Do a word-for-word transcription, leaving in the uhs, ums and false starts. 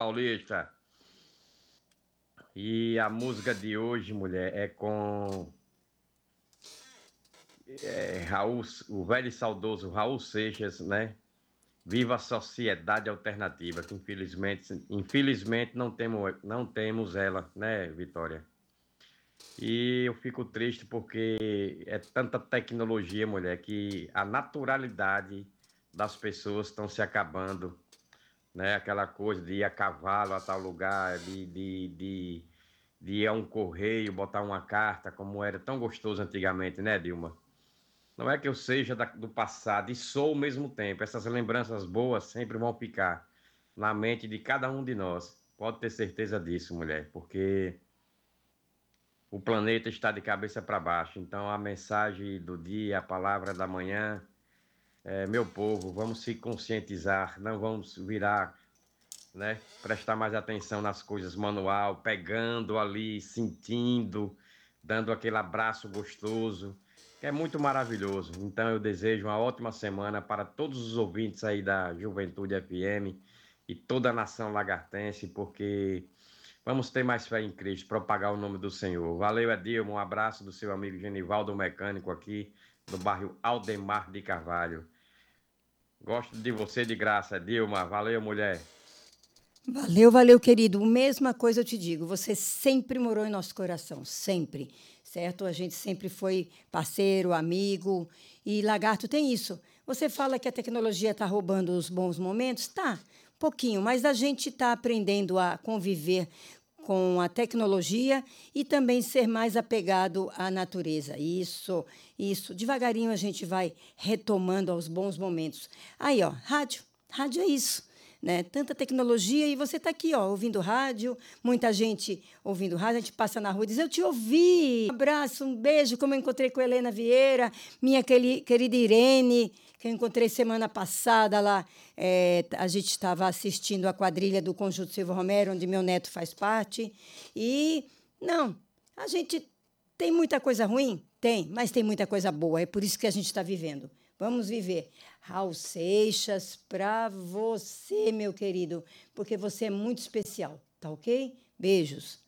Paulista. E a música de hoje, mulher, é com é, Raul, o velho e saudoso Raul Seixas, né? Viva a sociedade alternativa, que infelizmente, infelizmente não temos, não temos ela, né, Vitória? E eu fico triste porque é tanta tecnologia, mulher, que a naturalidade das pessoas estão se acabando, né? Aquela coisa de ir a cavalo a tal lugar, de, de, de, de ir a um correio, botar uma carta, como era tão gostoso antigamente, né, Dilma? Não é que eu seja da- do passado e sou ao mesmo tempo. Essas lembranças boas sempre vão ficar na mente de cada um de nós. Pode ter certeza disso, mulher, porque o planeta está de cabeça para baixo. Então, a mensagem do dia, a palavra da manhã, é, meu povo, vamos se conscientizar, não vamos virar, né? Prestar mais atenção nas coisas manual, pegando ali, sentindo, dando aquele abraço gostoso, que é muito maravilhoso. Então, eu desejo uma ótima semana para todos os ouvintes aí da Juventude F M e toda a nação lagartense, porque vamos ter mais fé em Cristo, propagar o nome do Senhor. Valeu, Edilma. Um abraço do seu amigo Genivaldo Mecânico aqui do bairro Aldemar de Carvalho. Gosto de você de graça, Edilma. Valeu, mulher. Valeu, valeu, querido. Mesma coisa eu te digo. Você sempre morou em nosso coração, sempre. Certo? A gente sempre foi parceiro, amigo. E Lagarto tem isso. Você fala que a tecnologia está roubando os bons momentos? Tá, pouquinho, mas a gente está aprendendo a conviver com a tecnologia e também ser mais apegado à natureza. Isso, isso. Devagarinho a gente vai retomando aos bons momentos. Aí, ó, rádio. Rádio é isso. Né? Tanta tecnologia e você está aqui, ó, ouvindo rádio, muita gente ouvindo rádio, a gente passa na rua e diz, eu te ouvi. Um abraço, um beijo, como eu encontrei com a Helena Vieira, minha querida Irene, que eu encontrei semana passada lá. É, a gente estava assistindo a quadrilha do Conjunto Silva Romero, onde meu neto faz parte. E, não, a gente tem muita coisa ruim? Tem, mas tem muita coisa boa. É por isso que a gente está vivendo. Vamos viver. Raul Seixas, para você, meu querido, porque você é muito especial, tá ok? Beijos.